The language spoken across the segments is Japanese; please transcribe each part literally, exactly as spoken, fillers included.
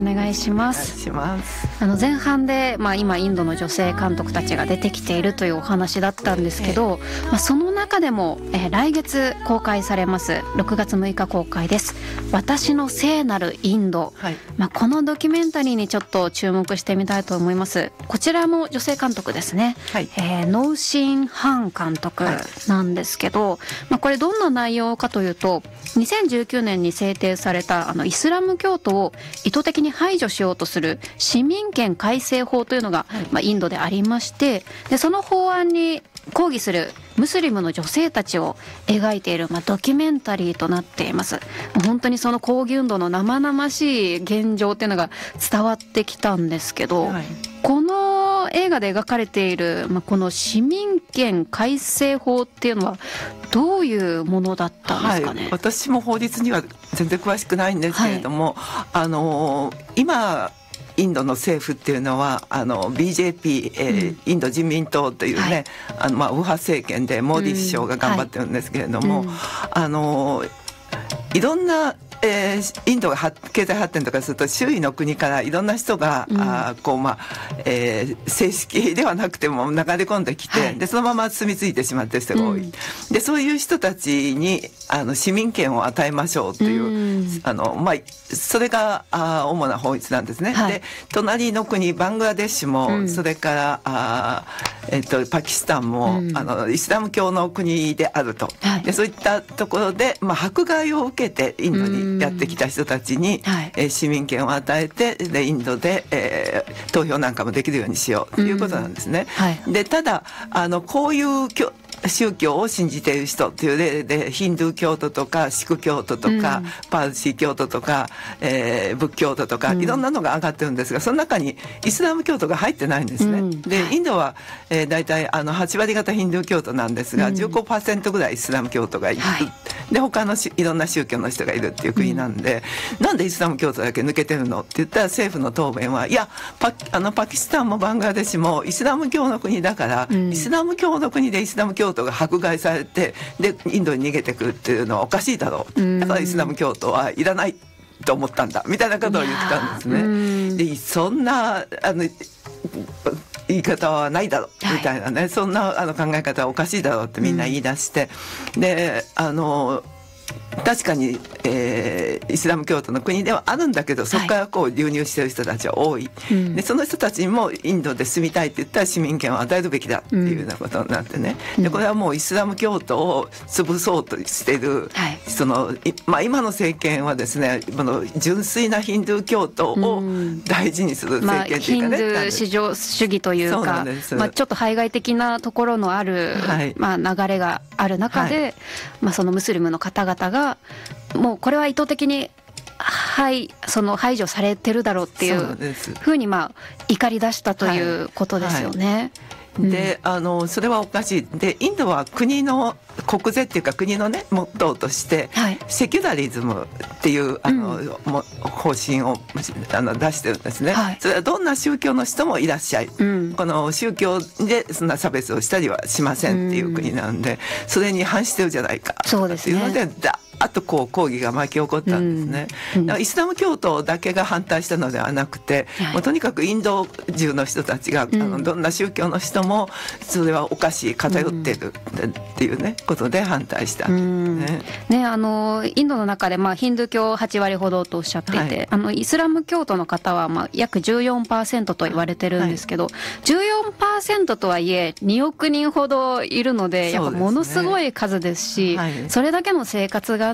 お願いします。 お願いします。 あの前半で、まあ、今インドの女性監督たちが出てきているというお話だったんですけど、えーまあ、その中でも、えー、来月公開されますろくがつむいか公開です私の聖なるインド、はいまあ、このドキュメンタリーにちょっと注目してみたいと思います。こちらも女性監督ですね、はいえー、ノーシン・ハン監督なんですけど、はいまあ、これどんな内容かというとにせんじゅうきゅうねんに制定されたあのイスラム教徒を意図的に排除しようとする市民権改正法というのが、はいまあ、インドでありまして、でその法案に抗議するムスリムの女性たちを描いている、まあ、ドキュメンタリーとなっています。本当にその抗議運動の生々しい現状っていうのが伝わってきたんですけど、はい、この映画で描かれている、まあ、この市民権改正法っていうのはどういうものだったんですかね。 はい、私も法律には全然詳しくないんですけれども、はい、あの今インドの政府っていうのはあの ビージェーピー、えーうん、インド人民党というね、はい、あのまあ右派政権でモーディ首相が頑張ってるんですけれども、うんはい、あのいろんなえー、インドが経済発展とかすると周囲の国からいろんな人が、うんあこうまあえー、正式ではなくても流れ込んできて、はい、でそのまま住み着いてしまっている人が多い、うん、でそういう人たちにあの市民権を与えましょうという、うんあのまあ、それがあ主な法律なんですね、はい、で隣の国バングラデシュも、うん、それからあ、えー、とパキスタンも、うん、あのイスラム教の国であると、はい、でそういったところで、まあ、迫害を受けてインドにやってきた人たちに、はいえー、市民権を与えてでインドで、えー、投票なんかもできるようにしようということなんですね、はい、でただあのこういう宗教を信じている人という例でヒンドゥー教徒とかシク教徒とか、うん、パーシー教徒とか、えー、仏教徒とか、うん、いろんなのが上がってるんですがその中にイスラム教徒が入ってないんですね、うん、でインドは、えー、大体あのはちわりがたヒンドゥー教徒なんですが、うん、じゅうごパーセント ぐらいイスラム教徒がいる、はい、で他のいろんな宗教の人がいるっていう国なんで、うん、なんでイスラム教徒だけ抜けてるのって言ったら政府の答弁はいや パ, あのパキスタンもバングラデシュもイスラム教の国だから、うん、イスラム教の国でイスラム教徒が迫害されてでインドに逃げてくるっていうのはおかしいだろう、だからイスラム教徒はいらないと思ったんだみたいなことを言ってたんですね。でそんなあの言い方はないだろうみたいなね、はい、そんなあの考え方はおかしいだろうってみんな言い出して、うん、であの確かに、えー、イスラム教徒の国ではあるんだけどそこからこう流入している人たちは多い、はい、でその人たちにもインドで住みたいって言ったら市民権を与えるべきだっていうようなことになってね、うん、でこれはもうイスラム教徒を潰そうとしている、はい、そのまあ、今の政権はですねこの純粋なヒンドゥー教徒を大事にする政権というかね、まあ、ヒンドゥー至上主義というかまあ、ちょっと排外的なところのある、はいまあ、流れがある中で、はいまあ、そのムスリムの方々がもうこれは意図的に、はい、その排除されてるだろうっていうふうにまあ怒り出したということですよね、はいはいであのそれはおかしいでインドは国の国是っていうか国のねモットーとして、はい、セキュラリズムっていうあの、うん、方針をあの出してるんですね、はい、それはどんな宗教の人もいらっしゃい、うん、この宗教でそんな差別をしたりはしませんっていう国なんで、うん、それに反してるじゃないかっていうのでだあとこう抗議が巻き起こったんですね、うん、だからイスラム教徒だけが反対したのではなくて、はい、もうとにかくインド中の人たちが、うん、あのどんな宗教の人もそれはおかしい偏ってるっていうね、うん、ことで反対したんですね、うん、ねあのインドの中で、まあ、ヒンドゥー教はちわりほどとおっしゃっていて、はい、あのイスラム教徒の方は、まあ、約 じゅうよんパーセント と言われてるんですけど、はい、じゅうよんパーセント とはいえにおくにんほどいるのでやっぱものすごい数ですし、はい、それだけの生活があって、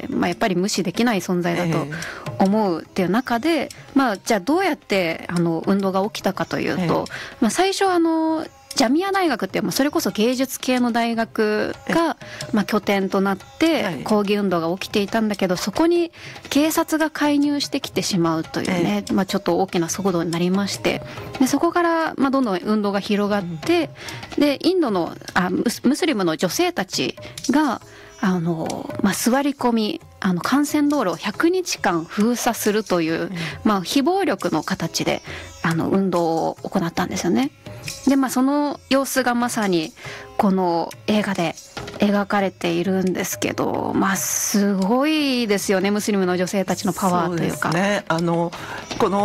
まあ、やっぱり無視できない存在だと思うっていう中で、えーまあ、じゃあどうやってあの運動が起きたかというと、えーまあ、最初あのジャミア大学っていうそれこそ芸術系の大学がまあ拠点となって抗議運動が起きていたんだけど、そこに警察が介入してきてしまうというね、まあちょっと大きな騒動になりまして、でそこからまあどんどん運動が広がって、でインドのあムスリムの女性たちがあの、まあ、座り込みあの幹線道路をひゃくにちかん封鎖するという、まあ、非暴力の形であの運動を行ったんですよね。で、まあ、その様子がまさにこの映画で描かれているんですけど、まあすごいですよね、ムスリムの女性たちのパワーというか。 そうですね、あのこの